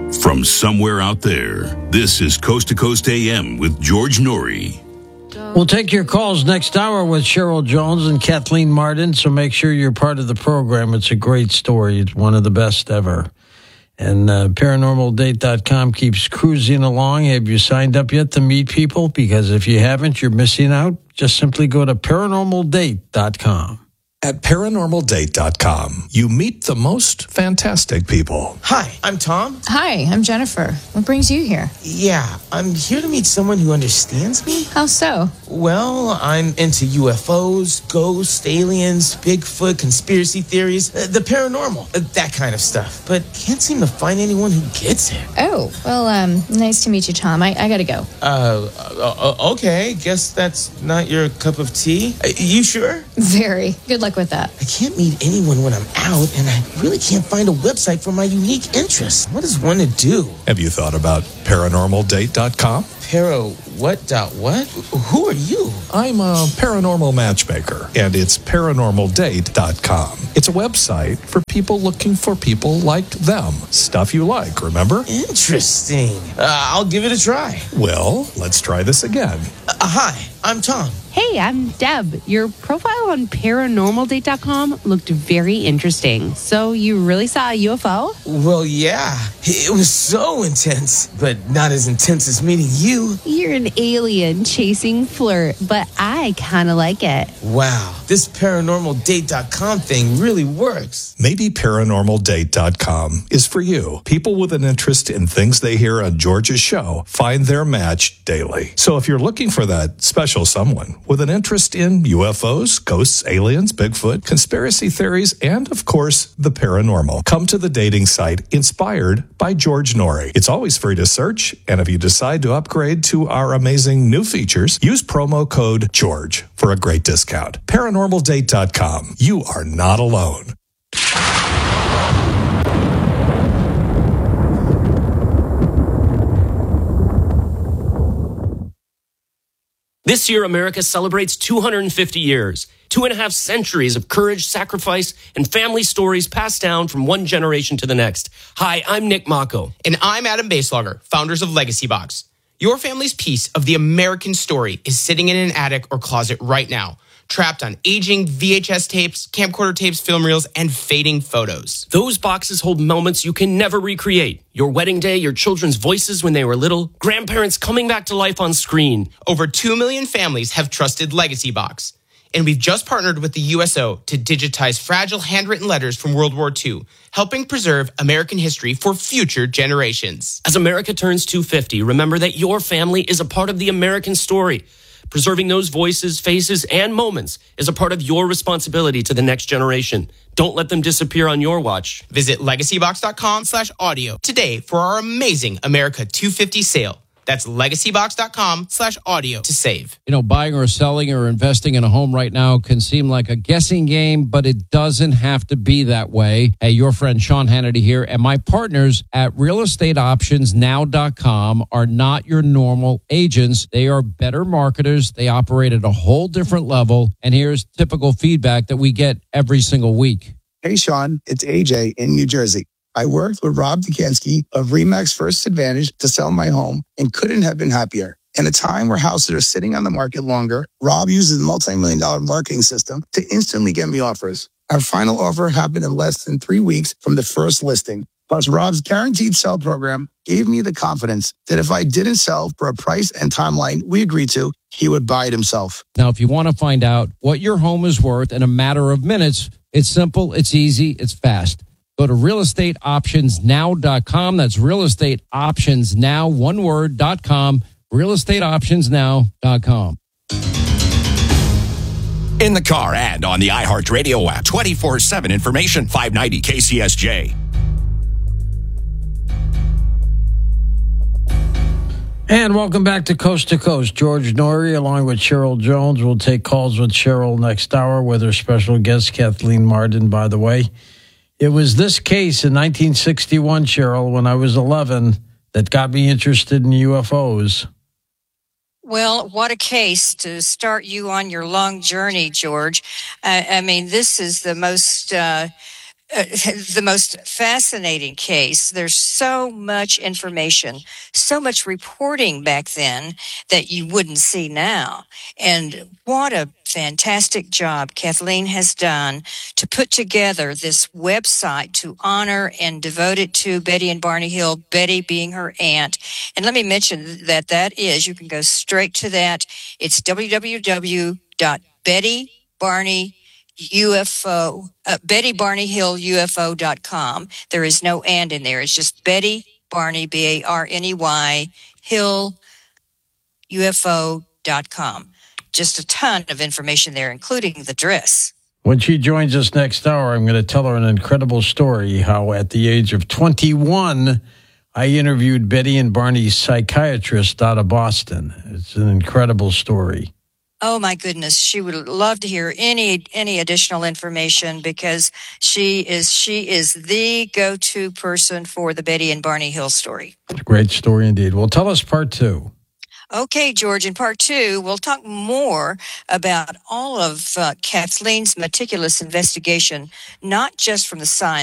From somewhere out there, this is Coast to Coast AM with George Norrie. We'll take your calls next hour with Cheryl Jones and Kathleen Martin, so make sure you're part of the program. It's a great story. It's one of the best ever. And ParanormalDate.com keeps cruising along. Have you signed up yet to meet people? Because if you haven't, you're missing out. Just simply go to ParanormalDate.com. At ParanormalDate.com, you meet the most fantastic people. Hi, I'm Tom. Hi, I'm Jennifer. What brings you here? Yeah, I'm here to meet someone who understands me. How so? Well, I'm into UFOs, ghosts, aliens, Bigfoot, conspiracy theories, the paranormal, that kind of stuff. But can't seem to find anyone who gets it. Oh, well, nice to meet you, Tom. I gotta go. Okay, guess that's not your cup of tea. You sure? Very. Good luck with that. I can't meet anyone when I'm out, and I really can't find a website for my unique interests. What is one to do? Have you thought about ParanormalDate.com? What? Who are you? I'm a paranormal matchmaker, and it's ParanormalDate.com. It's a website for people looking for people like them. Stuff you like, remember? Interesting. I'll give it a try. Well, let's try this again. Hi, I'm Tom. Hey, I'm Deb. Your profile on ParanormalDate.com looked very interesting. So you really saw a UFO? Well, yeah. It was so intense, but not as intense as meeting you. You're an alien chasing flirt, but I kind of like it. Wow, this ParanormalDate.com thing really works. Maybe ParanormalDate.com is for you. People with an interest in things they hear on George's show find their match daily. So if you're looking for that special someone with an interest in UFOs, ghosts, aliens, Bigfoot, conspiracy theories, and, of course, the paranormal, come to the dating site inspired by George Norrie. It's always free to search, and if you decide to upgrade to our amazing new features, use promo code GEORGE for a great discount. ParanormalDate.com. You are not alone. This year, America celebrates 250 years, 2.5 centuries of courage, sacrifice, and family stories passed down from one generation to the next. Hi, I'm Nick Mako. And I'm Adam Baselogger, founders of Legacy Box. Your family's piece of the American story is sitting in an attic or closet right now, trapped on aging VHS tapes, camcorder tapes, film reels, and fading photos. Those boxes hold moments you can never recreate. Your wedding day, your children's voices when they were little, grandparents coming back to life on screen. Over 2 million families have trusted Legacy Box. And we've just partnered with the USO to digitize fragile handwritten letters from World War II, helping preserve American history for future generations. As America turns 250, remember that your family is a part of the American story. Preserving those voices, faces, and moments is a part of your responsibility to the next generation. Don't let them disappear on your watch. Visit legacybox.com/audio today for our amazing America 250 sale. That's legacybox.com/audio to save. You know, buying or selling or investing in a home right now can seem like a guessing game, but it doesn't have to be that way. Hey, your friend Sean Hannity here, and my partners at realestateoptionsnow.com are not your normal agents. They are better marketers. They operate at a whole different level. And here's typical feedback that we get every single week. Hey, Sean, it's AJ in New Jersey. I worked with Rob Dukansky of Remax First Advantage to sell my home and couldn't have been happier. In a time where houses are sitting on the market longer, Rob uses a multi-million-dollar marketing system to instantly get me offers. Our final offer happened in less than 3 weeks from the first listing. Plus, Rob's guaranteed sell program gave me the confidence that if I didn't sell for a price and timeline we agreed to, he would buy it himself. Now, if you want to find out what your home is worth in a matter of minutes, it's simple, it's easy, it's fast. Go to realestateoptionsnow.com. That's realestateoptionsnow, one word.com, realestateoptionsnow.com. In the car and on the iHeartRadio app, 24/7 information, 590 KCSJ. And welcome back to Coast. George Norrie, along with Cheryl Jones. We'll take calls with Cheryl next hour with her special guest, Kathleen Martin, by the way. It was this case in 1961, Cheryl, when I was 11, that got me interested in UFOs. Well, what a case to start you on your long journey, George. I mean, this is the most the most fascinating case. There's so much information, so much reporting back then that you wouldn't see now. And what a fantastic job Kathleen has done to put together this website to honor and devote it to Betty and Barney Hill, Betty being her aunt. And let me mention that you can go straight to that. It's BettyBarneyHillUFO.com. There is no and in there. It's just Betty Barney, Barney, Hill, UFO.com. Just a ton of information there, including the dress. When she joins us next hour, I'm going to tell her an incredible story, how at the age of 21, I interviewed Betty and Barney's psychiatrist out of Boston. It's an incredible story. Oh my goodness, she would love to hear any additional information because she is the go-to person for the Betty and Barney Hill story. It's a great story indeed. Well, tell us part 2. Okay, George, in part 2, we'll talk more about all of Kathleen's meticulous investigation, not just from the science